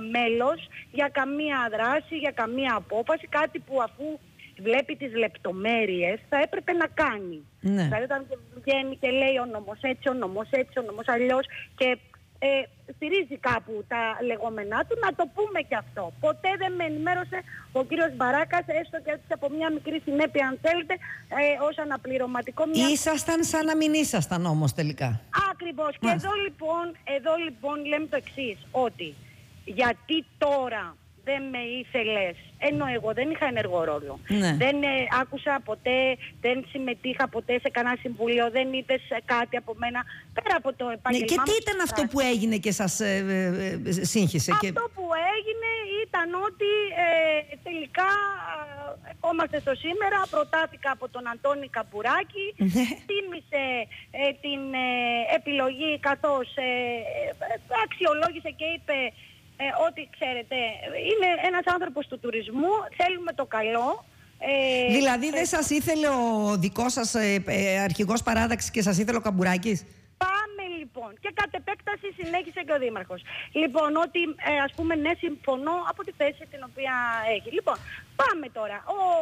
μέλος για καμία δράση, για καμία απόφαση, κάτι που αφού βλέπει τις λεπτομέρειες θα έπρεπε να κάνει. Ναι. Δηλαδή όταν βγαίνει και λέει ο νόμος έτσι, ο νόμος έτσι, ο νόμος αλλιώς και στηρίζει κάπου τα λεγόμενά του, να το πούμε και αυτό. Ποτέ δεν με ενημέρωσε ο κύριος Μπαράκας, έστω και από μια μικρή συνέπεια αν θέλετε, ως αναπληρωματικό. Ήσασταν σαν να μην ήσασταν όμως τελικά. Ακριβώς. Και εδώ λοιπόν λέμε το εξής, ότι γιατί τώρα δεν με ήθελες, ενώ εγώ δεν είχα ενεργό ρόλο. Ναι. Δεν άκουσα ποτέ, δεν συμμετείχα ποτέ σε κανένα συμβούλιο, δεν είδες κάτι από μένα πέρα από το επάγγελμά μου. Και τι ήταν αυτό που έγινε και σας σύγχυσε? Αυτό που έγινε ήταν ότι τελικά ερχόμαστε στο σήμερα, προτάθηκα από τον Αντώνη Καμπουράκη, τίμησε την επιλογή καθώς αξιολόγησε και είπε ότι ξέρετε, είναι ένας άνθρωπος του τουρισμού, θέλουμε το καλό. Δηλαδή δεν σας ήθελε ο δικός σας αρχηγός παράταξης και σας ήθελε ο Καμπουράκης? Πάμε λοιπόν. Και κατ' επέκταση συνέχισε και ο Δήμαρχος. Λοιπόν, ότι ας πούμε ναι, συμφωνώ από τη θέση την οποία έχει. Λοιπόν, πάμε τώρα.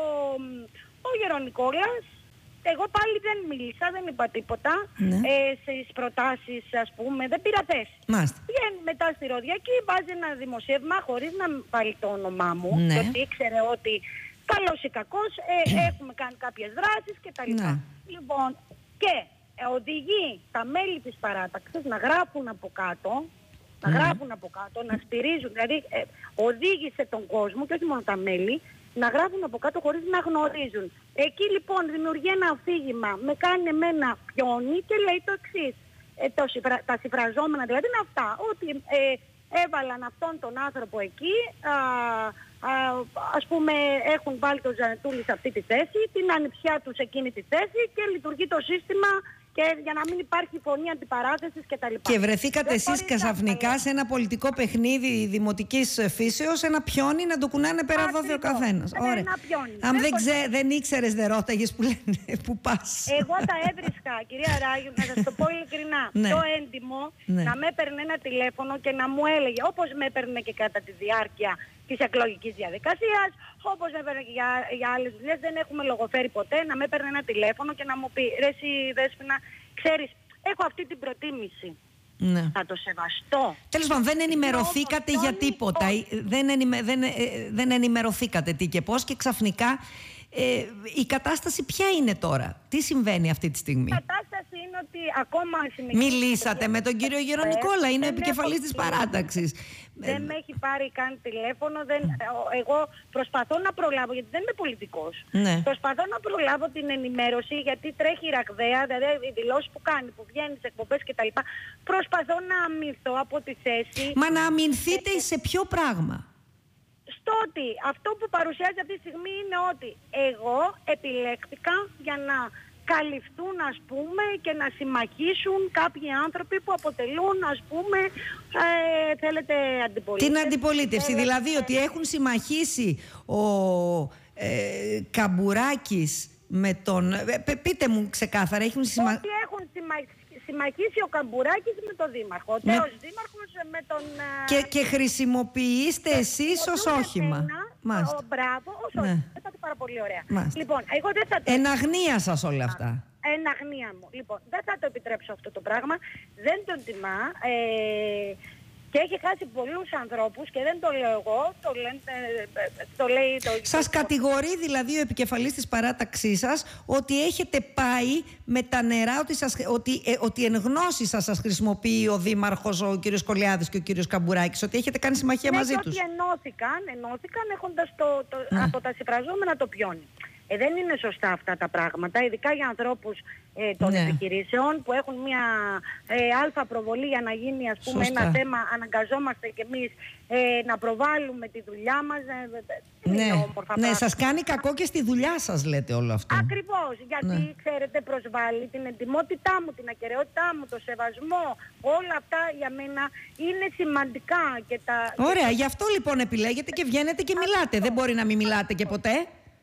Ο Γερονικόλας, εγώ πάλι δεν μίλησα, δεν είπα τίποτα. Ναι. Στις προτάσεις, ας πούμε, δεν πήρα θέση. Βγαίνει μετά στη Ροδιακή, βάζει ένα δημοσίευμα χωρίς να βάλει το όνομά μου. Ναι. Γιατί ήξερε ότι καλός ή κακός έχουμε κάνει κάποιες δράσεις κτλ. Ναι. Λοιπόν, και οδηγεί τα μέλη της παράταξης να γράφουν από κάτω, να στηρίζουν, δηλαδή οδήγησε τον κόσμο και όχι μόνο τα μέλη, να γράφουν από κάτω χωρίς να γνωρίζουν. Εκεί λοιπόν δημιουργεί ένα αφήγημα, με κάνει εμένα πιόνι και λέει το εξής. Τα συμφραζόμενα δηλαδή είναι αυτά, ότι έβαλαν αυτόν τον άνθρωπο εκεί, ας πούμε έχουν βάλει τον Ζανετούλη σε αυτή τη θέση, την ανιψιά του σε εκείνη τη θέση και λειτουργεί το σύστημα και για να μην υπάρχει φωνή αντιπαράθεσης κτλ. Και βρεθήκατε εσείς ξαφνικά σε ένα πολιτικό παιχνίδι δημοτικής φύσεως, ένα πιόνι να το κουνάνε πέρα δόθε ο καθένας. Ωραία. Αν δεν ήξερες, δεν ρώταγες που λένε, που πας. Εγώ τα έβρισκα, κυρία Ράγιου, να σας το πω ειλικρινά, πιο έντιμο να με έπαιρνε ένα τηλέφωνο και να μου έλεγε, όπως με έπαιρνε και κατά τη διάρκεια της εκλογικής διαδικασίας, όπως με έπαιρνε και για άλλες δουλειές, δεν έχουμε λογοφέρει ποτέ, να με έπαιρνε ένα τηλέφωνο και να μου πει «Ρε εσύ Δέσποινα, ξέρεις, έχω αυτή την προτίμηση». Ναι. Θα το σεβαστώ. Τέλος πάντων, δεν ενημερωθήκατε για τίποτα. Δεν ενημερωθήκατε τι και πώς και ξαφνικά η κατάσταση ποια είναι τώρα? Τι συμβαίνει αυτή τη στιγμή? Η κατάσταση είναι ότι ακόμα μιλήσατε με τον κύριο Γερονικόλα, είναι ο επικεφαλής της παράταξης. Δεν με έχει πάρει καν τηλέφωνο. Εγώ προσπαθώ να προλάβω, γιατί δεν είμαι πολιτικός. Ναι. Προσπαθώ να προλάβω την ενημέρωση, γιατί τρέχει ραγδαία, δηλαδή οι δηλώσεις που κάνει, που βγαίνει σε εκπομπές κτλ. Προσπαθώ να αμυνθώ από τη θέση. Μα να αμυνθείτε σε ποιο πράγμα? Στο ότι αυτό που παρουσιάζει αυτή τη στιγμή είναι ότι εγώ επιλέχθηκα για να καλυφθούν, ας πούμε, και να συμμαχήσουν κάποιοι άνθρωποι που αποτελούν, ας πούμε, θέλετε, αντιπολίτευση. Την αντιπολίτευση, δηλαδή ότι έχουν συμμαχήσει ο Καμπουράκης με τον... Πείτε μου ξεκάθαρα, έχουν συμμαχήσει ο Καμπουράκης με τον Δήμαρχο. Ο τέος Δήμαρχος με τον... Και χρησιμοποιείστε εσείς ως όχημα. Μπράβο, ως όχημα. Είπατε πάρα πολύ ωραία. Λοιπόν, εγώ δεν θα το... Εν αγνία σας όλα αυτά. Εν αγνία μου. Λοιπόν, δεν θα το επιτρέψω αυτό το πράγμα. Δεν τον τιμά. Και έχει χάσει πολλούς ανθρώπους και δεν το λέω εγώ, το λέει το... Σας κατηγορεί δηλαδή ο επικεφαλής της παράταξής σας ότι έχετε πάει με τα νερά, ότι εν γνώση σας χρησιμοποιεί ο Δήμαρχος, ο κύριος Κολιάδης και ο κύριος Καμπουράκης, ότι έχετε κάνει συμμαχία μαζί τους. Ναι, ότι ενώθηκαν έχοντας από τα συμφραζόμενα το πιόνι. Δεν είναι σωστά αυτά τα πράγματα, ειδικά για ανθρώπους των επιχειρήσεων που έχουν μια αλφα προβολή για να γίνει, ας πούμε, ένα θέμα. Αναγκαζόμαστε κι εμείς να προβάλλουμε τη δουλειά μας. Ναι, σας κάνει κακό και στη δουλειά σας, λέτε όλο αυτό. Ακριβώς, γιατί ξέρετε, προσβάλλει την εντιμότητά μου, την ακεραιότητά μου, το σεβασμό. Όλα αυτά για μένα είναι σημαντικά. Ωραία, γι' αυτό λοιπόν επιλέγετε και βγαίνετε και μιλάτε. Δεν μπορεί να μην μιλάτε και ποτέ.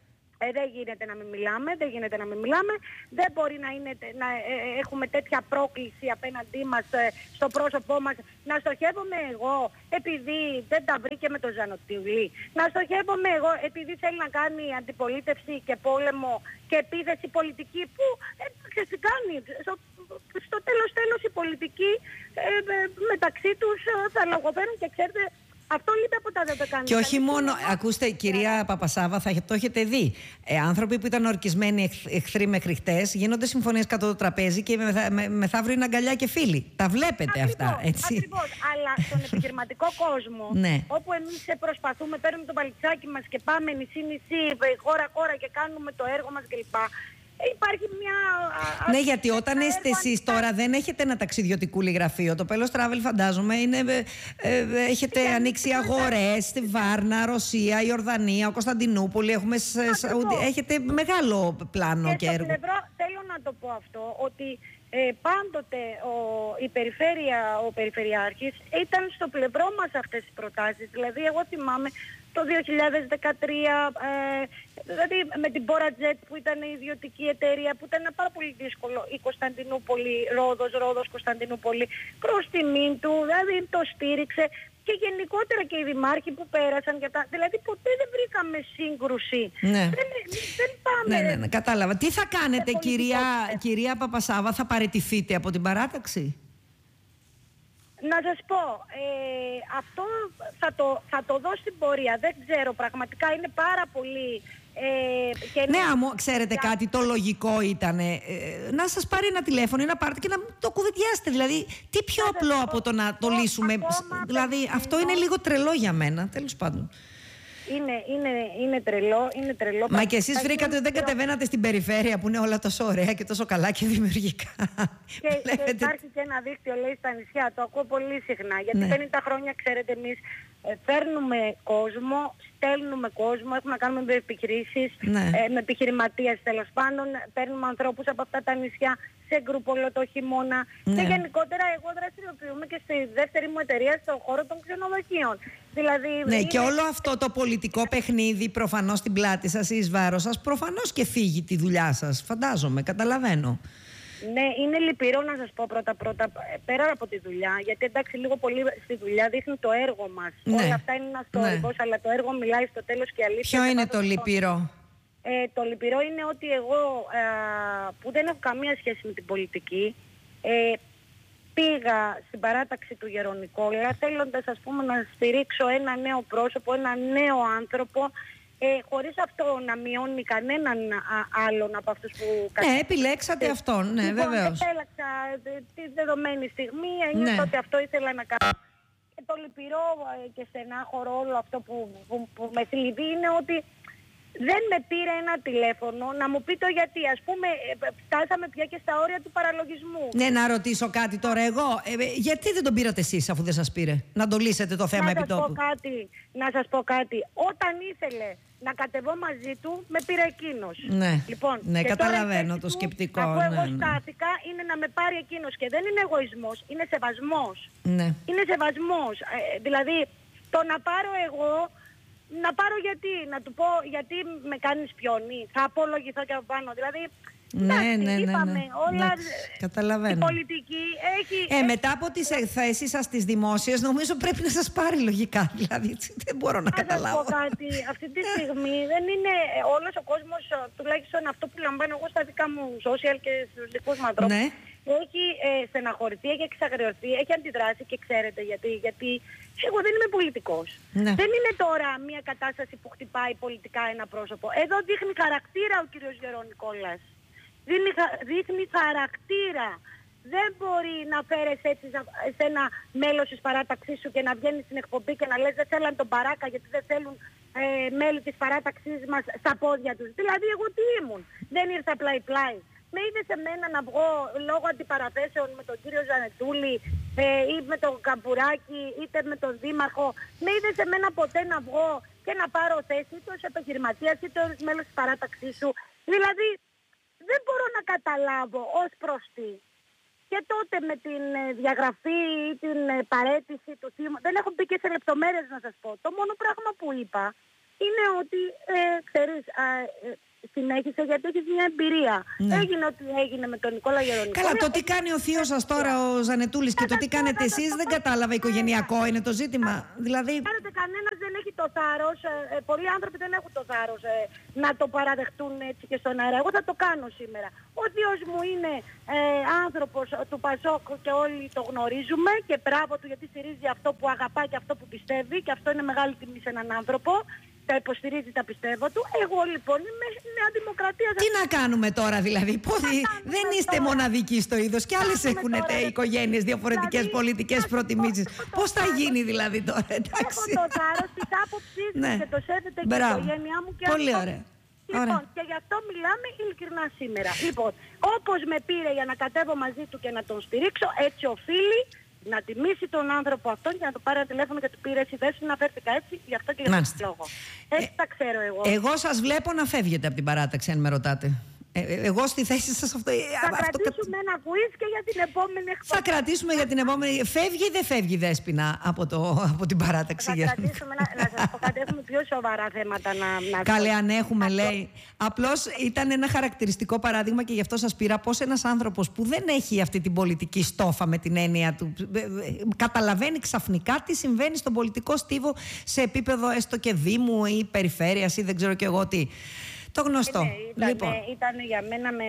Δεν γίνεται να μην μιλάμε, δεν γίνεται να μην μιλάμε. Δεν μπορεί να έχουμε τέτοια πρόκληση απέναντί μας, στο πρόσωπό μας. Να στοχεύομαι εγώ επειδή δεν τα βρήκε με τον Ζανωτιουλή. Να στοχεύομαι εγώ επειδή θέλει να κάνει αντιπολίτευση και πόλεμο και επίθεση πολιτική που ξέρεις τι κάνει. Στο τέλος η πολιτική μεταξύ τους θα λογοφέρουν και ξέρετε. Αυτό λείπει από τα δεδομένα. Και όχι μόνο, ακούστε κυρία Παπασάβα, θα το έχετε δει. Άνθρωποι που ήταν ορκισμένοι εχθροί μέχρι χτες γίνονται συμφωνίες κάτω το τραπέζι και μεθαύριο είναι αγκαλιά και φίλοι. Τα βλέπετε ακριβώς, αυτά, έτσι. Ακριβώς. Αλλά στον επιχειρηματικό κόσμο, ναι. όπου εμείς προσπαθούμε, παίρνουμε το παλιτσάκι μας και πάμε νησί-νησί, χώρα-χώρα και κάνουμε το έργο μας κλπ. Υπάρχει μια... Ναι, γιατί όταν είστε εσείς τώρα δεν έχετε ένα ταξιδιωτικούλι γραφείο. Το Pelos Travel φαντάζομαι έχετε ανοίξει αγορές στη Βάρνα, Ρωσία, Ιορδανία, Κωνσταντινούπολη. Έχετε μεγάλο πλάνο και έργο. Θέλω να το πω αυτό, ότι πάντοτε ο Περιφερειάρχης ήταν στο πλευρό μας αυτές τις προτάσεις. Δηλαδή εγώ θυμάμαι το 2013, δηλαδή με την Borajet που ήταν η ιδιωτική εταιρεία, που ήταν πάρα πολύ δύσκολο η Κωνσταντινούπολη, Ρόδος, Κωνσταντινούπολη, προς τιμήν του, δηλαδή το στήριξε και γενικότερα και οι δημάρχοι που πέρασαν και τα... Δηλαδή ποτέ δεν βρήκαμε σύγκρουση. Ναι. Δεν πάμε... Ναι, κατάλαβα. Τι θα κάνετε κυρία Παπασάβα, θα παραιτηθείτε από την παράταξη? Να σας πω, αυτό θα το δω στην πορεία. Δεν ξέρω, πραγματικά είναι πάρα πολύ... ναι, ξέρετε κάτι, το λογικό ήταν να σας πάρει ένα τηλέφωνο ή να πάρετε και να το κουβεντιάσετε. Δηλαδή, τι πιο απλό από το να το λύσουμε. Δηλαδή, αυτό είναι λίγο τρελό για μένα, τέλος πάντων. Είναι τρελό. Μα και εσείς βρήκατε ότι δεν κατεβαίνατε στην περιφέρεια που είναι όλα τόσο ωραία και τόσο καλά και δημιουργικά. Και υπάρχει και ένα δίκτυο, λέει, στα νησιά. Το ακούω πολύ συχνά. Γιατί 50 χρόνια, ξέρετε, εμείς φέρνουμε κόσμο, στέλνουμε κόσμο, έχουμε να κάνουμε με επιχειρήσεις, με επιχειρηματίες τέλος πάντων, παίρνουμε ανθρώπους από αυτά τα νησιά σε γκρουπ το χειμώνα. Και γενικότερα εγώ δραστηριοποιούμε και στη δεύτερη μου εταιρεία στον χώρο των ξενοδοχείων. Δηλαδή, και όλο αυτό το πολιτικό παιχνίδι προφανώς στην πλάτη σας ή εις βάρος σας, προφανώς και φύγει τη δουλειά σας, φαντάζομαι, καταλαβαίνω. Ναι, είναι λυπηρό να σας πω πρώτα, πέρα από τη δουλειά, γιατί εντάξει λίγο πολύ στη δουλειά δείχνει το έργο μας. Όλα αυτά είναι ένας τόρυβος, αλλά το έργο μιλάει στο τέλος και αλήθεια. Ποιο είναι το λυπηρό? Το λυπηρό είναι ότι εγώ, που δεν έχω καμία σχέση με την πολιτική, πήγα στην παράταξη του Γερονικόλα θέλοντας, ας πούμε, να στηρίξω ένα νέο πρόσωπο, ένα νέο άνθρωπο, χωρίς αυτό να μειώνει κανέναν άλλον από αυτούς που... Ναι, επιλέξατε αυτόν, ναι, βεβαίως. Επέλεξα τη δεδομένη στιγμή, ένιωσα ότι αυτό ήθελα να κάνω. Και το λυπηρό και στενάχωρο όλο αυτό που με θλιβεί είναι ότι δεν με πήρε ένα τηλέφωνο να μου πει το γιατί. Ας πούμε, φτάσαμε πια και στα όρια του παραλογισμού. Ναι, να ρωτήσω κάτι τώρα εγώ. Γιατί δεν τον πήρατε εσείς αφού δεν σας πήρε? Να το λύσετε το θέμα επιτόπου. Να σας πω κάτι. Όταν ήθελε να κατεβώ μαζί του, με πήρε εκείνος. Ναι, λοιπόν, ναι, καταλαβαίνω το σκεπτικό. Αφού εγώ στάθηκα, είναι να με πάρει εκείνος. Και δεν είναι εγωισμός, είναι σεβασμός. Ναι. Είναι σεβασμός. Δηλαδή, το να πάρω εγώ... Να πάρω γιατί, να του πω γιατί με κάνεις πιονί, θα απολογηθώ και από πάνω. Δηλαδή, ναι. είπαμε όλα, καταλαβαίνω. Η πολιτική έχει... μετά από τις εκθέσεις σας τις δημόσιες, νομίζω πρέπει να σας πάρει λογικά. Δηλαδή, δεν μπορώ να καταλάβω. Να σας πω κάτι, αυτή τη στιγμή δεν είναι όλος ο κόσμος, τουλάχιστον αυτό που λαμβάνω εγώ στα δικά μου social και στους δικούς μου ανθρώπους. Ναι. Έχει στεναχωρηθεί, έχει εξαγριωθεί, έχει αντιδράσει και ξέρετε γιατί εγώ δεν είμαι πολιτικός. Ναι. Δεν είναι τώρα μια κατάσταση που χτυπάει πολιτικά ένα πρόσωπο. Εδώ δείχνει χαρακτήρα ο κύριος Γερονικόλας. Δείχνει χαρακτήρα. Δεν μπορεί να φέρεις έτσι σε ένα μέλος της παράταξής σου και να βγαίνεις στην εκπομπή και να λες δεν θέλαν τον Παράκα γιατί δεν θέλουν μέλη της παράταξής μας στα πόδια τους. Δηλαδή εγώ τι ήμουν? Δεν ήρθα πλάι-πλάι. Με είδε σε μένα να βγω λόγω αντιπαραθέσεων με τον κύριο Ζανετούλη ή με τον Καμπουράκη είτε με τον Δήμαρχο. Με είδε σε μένα ποτέ να βγω και να πάρω θέση είτε ως επιχειρηματίας είτε ως μέλος της παράταξής σου. Δηλαδή δεν μπορώ να καταλάβω ως προς τι. Και τότε με την διαγραφή ή την παραίτηση του θύμου, δεν έχω μπει και σε λεπτομέρειες να σας πω. Το μόνο πράγμα που είπα είναι ότι, ξέρεις, συνέχισε γιατί έχεις μια εμπειρία. Ναι. Έγινε ό,τι έγινε με τον Νικόλα Γερονικόλα. Καλά, το τι κάνει ο θείος σας τώρα, ο Ζανετούλης, και το τι κάνετε εσείς, δεν κατάλαβα. Οικογενειακό είναι το ζήτημα. Δηλαδή... Ξέρετε, κανένας δεν έχει το θάρρος, πολλοί άνθρωποι δεν έχουν το θάρρος να το παραδεχτούν έτσι και στον αέρα. Εγώ θα το κάνω σήμερα. Ο θείος μου είναι άνθρωπος του Πασόκ και όλοι το γνωρίζουμε και μπράβο του γιατί στηρίζει αυτό που αγαπά και αυτό που πιστεύει και αυτό είναι μεγάλη τιμή σε έναν άνθρωπο. Τα υποστηρίζει τα πιστεύω του. Εγώ λοιπόν είμαι Νέα Δημοκρατία. Τι να κάνουμε τώρα δηλαδή, δεν είστε τώρα μοναδικοί στο είδος και άλλες έχουν οικογένειες, διαφορετικές δηλαδή, πολιτικές προτιμήσεις. Πώς θα γίνει δηλαδή τώρα, εντάξει. Έχω το θάρρος της άποψης Ναι. και το σέβεται και η Μπράβο. οικογένειά μου και Πολύ αυτό. ωραία. Λοιπόν, Ωραία. και γι' αυτό μιλάμε ειλικρινά σήμερα. Λοιπόν, όπως με πήρε για να κατέβω μαζί του και να τον στηρίξω, έτσι οφείλει να τιμήσει τον άνθρωπο αυτόν και να το πάρει ένα τηλέφωνο και του πήρε εσύ δεν συναφέρθηκα έτσι, γι' αυτό και για αυτόν τον λόγο. Έτσι τα ξέρω εγώ. Εγώ σας βλέπω να φεύγετε από την παράταξη, αν με ρωτάτε. Εγώ στη θέση σας αυτό... Θα κρατήσουμε ένα quiz και για την επόμενη εκπομπή. Θα κρατήσουμε για την επόμενη... Φεύγει ή δεν φεύγει, Δέσποινα, από την παράταξη? Θα κρατήσουμε, να σας πω κάτι, έχουμε πιο σοβαρά θέματα να... Καλέ, αν έχουμε, λέει. Απλώς ήταν ένα χαρακτηριστικό παράδειγμα και γι' αυτό σας πήρα πώς ένας άνθρωπος που δεν έχει αυτή την πολιτική στόφα με την έννοια του, καταλαβαίνει ξαφνικά τι συμβαίνει στον πολιτικό στίβο σε επίπεδο έστω και δήμου ή περιφέρειας ή δεν ξέρω και εγώ τι. Το γνωστό. Ήταν για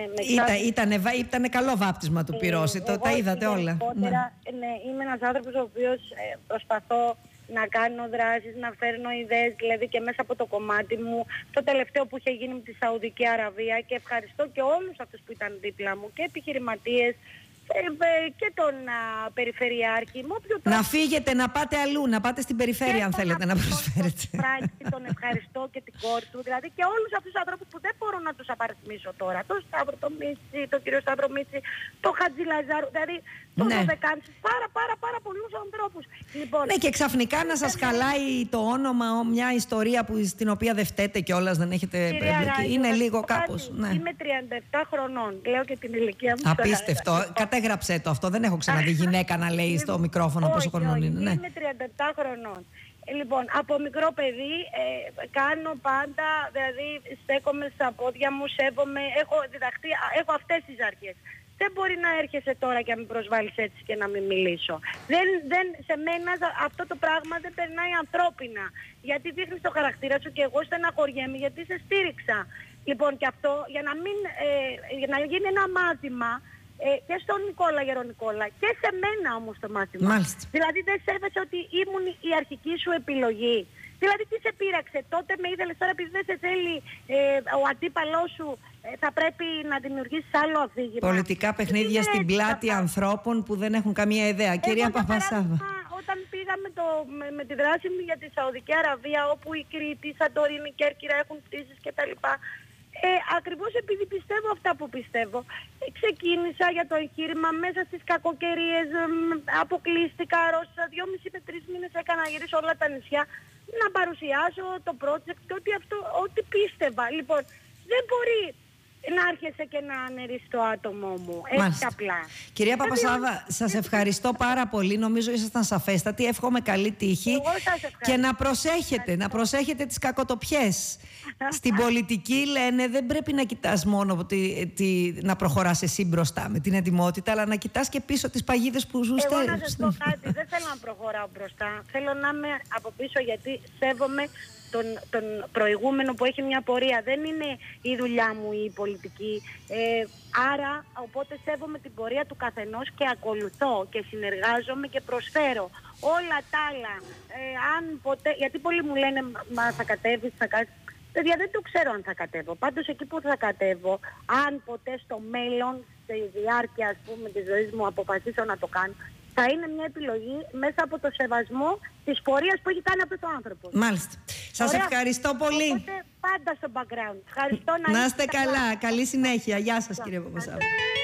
μένα ήταν καλό βάπτισμα του πυρός. Τα είδατε όλα. Ναι, είμαι ένας άνθρωπος ο οποίος προσπαθώ να κάνω δράσεις, να φέρνω ιδέες, δηλαδή και μέσα από το κομμάτι μου. Το τελευταίο που είχε γίνει με τη Σαουδική Αραβία και ευχαριστώ και όλους αυτούς που ήταν δίπλα μου και επιχειρηματίες και τον Περιφερειάρχη. Να φύγετε, να πάτε αλλού, να πάτε στην περιφέρεια αν θέλετε να προσφέρετε. Τον ευχαριστώ και την κόρη του, δηλαδή και όλους αυτούς τους ανθρώπους που δεν μπορώ να τους απαριθμίσω τώρα. Τον Σταύρο, τον Μίτσι, τον κύριο Σταύρο Μίτσι, τον Χατζη Λαζάρου, δηλαδή τον Δεκάνηση, πάρα πολλούς ανθρώπους. Λοιπόν, ναι, και ξαφνικά να σας χαλάει το όνομα μια ιστορία στην οποία δεν φταίτε κιόλας, δεν έχετε εμπλεκεί. Είναι λίγο κάπως. Ναι. Είμαι 37 χρονών, λέω και την ηλικία μου. Απίστευτο. Κατέγραψε το αυτό. Δεν έχω ξαναδεί γυναίκα να λέει στο μικρόφωνο πόσο χρονών είναι. Ναι. Είμαι 37 χρονών. Λοιπόν, από μικρό παιδί κάνω πάντα, δηλαδή στέκομαι στα πόδια μου, σέβομαι, έχω διδαχθεί, έχω αυτές τις αρχές. Δεν μπορεί να έρχεσαι τώρα και να με προσβάλλεις έτσι και να μην μιλήσω. Σε μένα αυτό το πράγμα δεν περνάει ανθρώπινα. Γιατί δείχνεις το χαρακτήρα σου και εγώ στεναχωριέμαι γιατί σε στήριξα. Λοιπόν, και αυτό για να γίνει ένα μάθημα και στον Νικόλα Γερονικόλα και σε μένα όμως το μάθημα. Μάλιστα. Δηλαδή δεν σέβεσαι ότι ήμουν η αρχική σου επιλογή. Δηλαδή τι σε πείραξε, τότε με ήθελες, τώρα επειδή δεν σε θέλει ο αντίπαλός σου θα πρέπει να δημιουργήσεις άλλο αφήγημα. Πολιτικά παιχνίδια στην πλάτη ανθρώπων που δεν έχουν καμία ιδέα. Κυρία Παπασάβα. Όταν πήγαμε με τη δράση μου για τη Σαουδική Αραβία, όπου η Κρήτη, η Σαντορίνη, η Κέρκυρα έχουν πτήσεις κτλ. Ακριβώς επειδή πιστεύω αυτά που πιστεύω, ξεκίνησα για το εγχείρημα μέσα στις κακοκαιρίες, αποκλείστηκα, αρρώστησα 2,5 με 3 μήνες έκανα να γυρίσω όλα τα νησιά, να παρουσιάσω το project και ό,τι πίστευα. Λοιπόν, δεν μπορεί να άρχεσαι και να αναιρείς το άτομό μου. Έτσι απλά. Κυρία Παπασάβα, σας ευχαριστώ πάρα πολύ. Νομίζω ήσασταν σαφέστατοι. Εύχομαι καλή τύχη. Και να προσέχετε τις κακοτοπιές. Στην πολιτική λένε δεν πρέπει να κοιτάς μόνο να προχωράς εσύ μπροστά με την ετοιμότητα, αλλά να κοιτάς και πίσω τις παγίδες που ζουν. Εγώ να σας πω κάτι, δεν θέλω να προχωράω μπροστά. Θέλω να είμαι από πίσω γιατί σέβομαι τον προηγούμενο που έχει μια πορεία. Δεν είναι η δουλειά μου η πολιτική. Άρα, οπότε σέβομαι την πορεία του καθενός και ακολουθώ και συνεργάζομαι και προσφέρω. Όλα τα άλλα, αν ποτέ, γιατί πολλοί μου λένε μα θα κατέβεις, θα κάνεις. Παιδιά, δεν το ξέρω αν θα κατέβω. Πάντως εκεί που θα κατέβω, αν ποτέ στο μέλλον, στη διάρκεια ας πούμε της ζωής μου αποφασίσω να το κάνω, θα είναι μια επιλογή μέσα από το σεβασμό της πορείας που έχει κάνει αυτός ο άνθρωπος. Μάλιστα. Σας ευχαριστώ πολύ. Οπότε πάντα στο background. Ευχαριστώ να είστε καλά. Καλή συνέχεια. Γεια σας κύριε Παπασάβα.